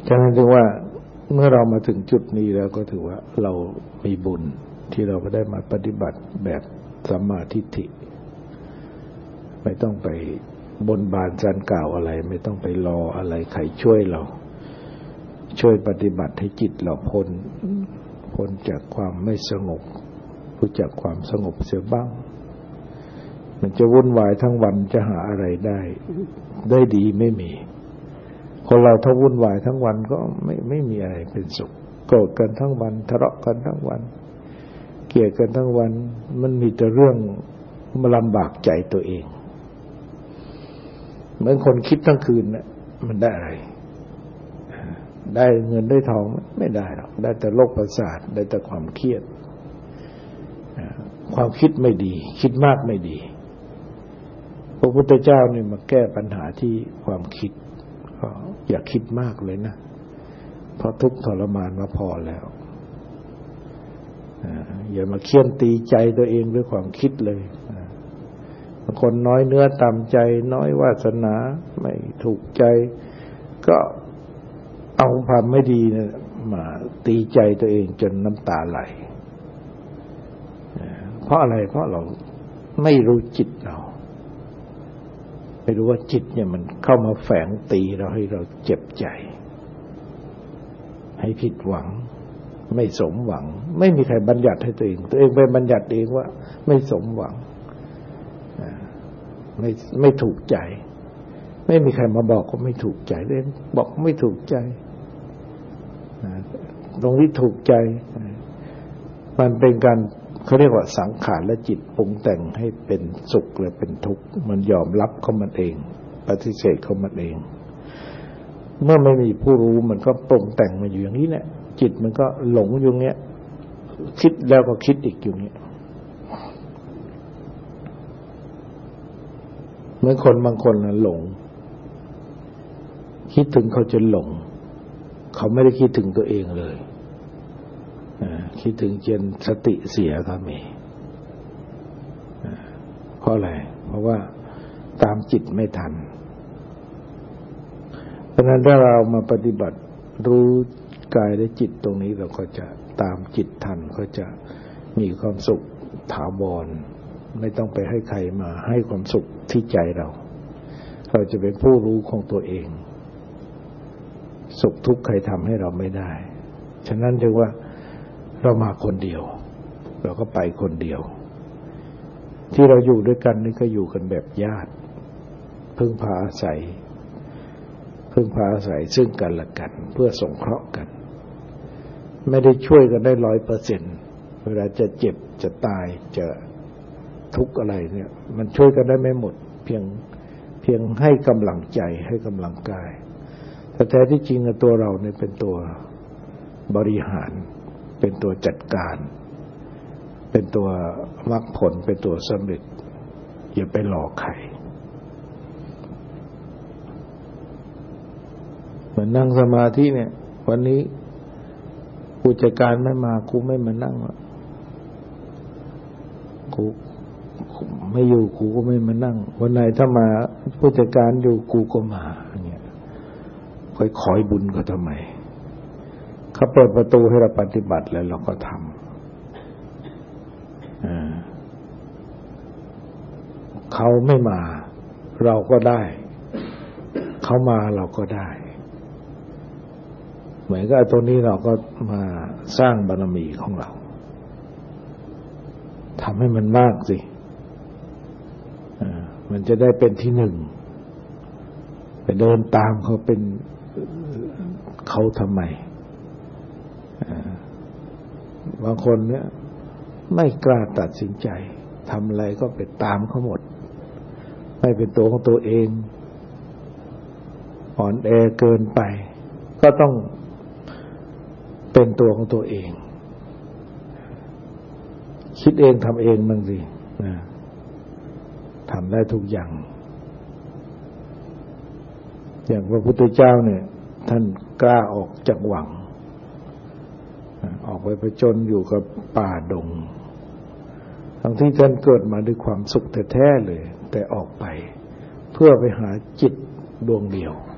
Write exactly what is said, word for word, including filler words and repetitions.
ฉะนั้นจึงว่าเมื่อเรามาถึงจุดนี้แล้วก็ถือว่าเรามีบุญที่เราได้มาปฏิบัติแบบสัมมาทิฏฐิไม่ต้องไปบนบานสันกล่าวอะไรไม่ต้องไปรออะไรใครช่วยเราช่วยปฏิบัติให้จิตเราพ้นพ้นจากความไม่สงบรู้จักความสงบเสียบ้างมันจะวุ่นวายทั้งวันจะหาอะไรได้ได้ดีไม่มีคนเราถ้าวุ่นวายทั้งวันก็ไม่ไม่มีอะไรเป็นสุขโกรธกันทั้งวันทะเลาะกันทั้งวันเกลียดกันทั้งวันมันมีแต่เรื่องมาลำบากใจตัวเองเหมือนคนคิดทั้งคืนนะมันได้อะไรได้เงินได้ทองไม่ได้หรอกได้แต่โรคประสาทได้แต่ความเครียดความคิดไม่ดีคิดมากไม่ดีพระพุทธเจ้าเนี่ยมาแก้ปัญหาที่ความคิดก็อย่าคิดมากเลยนะเพราะทุกข์ทรมานมาพอแล้วอย่ามาเคี่ยนตีใจตัวเองด้วยความคิดเลยบางคนน้อยเนื้อต่ำใจน้อยวาสนาไม่ถูกใจก็เอาความไม่ดีเนี่ยมาตีใจตัวเองจนน้ำตาไหลเพราะอะไรเพราะเราไม่รู้จิตเราไม่รู้ว่าจิตเนี่ยมันเข้ามาแฝงตีเราให้เราเจ็บใจให้ผิดหวังไม่สมหวังไม่มีใครบัญญัติให้ตัวเองตัวเองไปบัญญัติเองว่าไม่สมหวังไม่ไม่ถูกใจไม่มีใครมาบอกว่าไม่ถูกใจเลยบอกไม่ถูกใจตรงที่ถูกใจมันเป็นการเขาเรียกว่าสังขารและจิตปรุงแต่งให้เป็นสุขหรือเป็นทุกข์มันยอมรับเขามันเองปฏิเสธเขามันเองเมื่อไม่มีผู้รู้มันก็ปรุงแต่งมาอยู่อย่างนี้แหละจิตมันก็หลงอยู่เงี้ยคิดแล้วก็คิดอีกอยู่เงี้ยเหมือนคนบางคนน่ะหลงคิดถึงเขาจะหลงเขาไม่ได้คิดถึงตัวเองเลยคิดถึงจนสติเสียก็มีเพราะอะไรเพราะว่าตามจิตไม่ทันเพราะนั้นถ้าเรามาปฏิบัติรู้กายและจิตตรงนี้เราก็จะตามจิตทันก็จะมีความสุขถาวรไม่ต้องไปให้ใครมาให้ความสุขที่ใจเราเราจะเป็นผู้รู้ของตัวเองสุขทุกข์ใครทำให้เราไม่ได้ฉะนั้นจึงว่าเรามาคนเดียวเราก็ไปคนเดียวที่เราอยู่ด้วยกันนี่ก็อยู่กันแบบญาติพึ่งพาอาศัยพึ่งพาอาศัยซึ่งกันและกันเพื่อสงเคราะห์กันไม่ได้ช่วยกันได้ร้อยเปอร์เซ็นต์เวลาจะเจ็บจะตายจะทุกข์อะไรเนี่ยมันช่วยกันได้ไม่หมดเพียงเพียงให้กำลังใจให้กำลังกายแต่แท้ที่จริงตัวเราเนี่ยเป็นตัวบริหารเป็นตัวจัดการเป็นตัวมรรคผลเป็นตัวสำเร็จอย่าไปหลอกใครเหมือนนั่งสมาธิเนี่ยวันนี้ผู้จัดการไม่มากูไม่มานั่งกูไม่อยู่กูก็ไม่มานั่งวันไหนถ้ามาผู้จัดการอยู่กูก็มาอย่างเงี้ยคอยคอยบุญก็ทำไมเขาเปิดประตูให้เราปฏิบัติแล้วเราก็ทำเขาไม่มาเราก็ได้เขามาเราก็ได้เหมือนกับตัวนี้เราก็มาสร้างบารมีของเราทำให้มันมากสิมันจะได้เป็นที่หนึ่งไปเดินตามเขาเป็นเขาทำไมบางคนเนี่ยไม่กล้าตัดสินใจทำอะไรก็ไปตามเขาหมดไม่เป็นตัวของตัวเองอ่อนแอเกินไปก็ต้องเป็นตัวของตัวเองคิดเองทำเองบ้างสิทำได้ทุกอย่างอย่างพระพุทธเจ้าเนี่ยท่านกล้าออกจากวังออกไปผจญอยู่กับป่าดงทั้งที่ท่านเกิดมาด้วยความสุขแท้ๆเลยแต่ออกไปเพื่อไปหาจิตดวงเดียว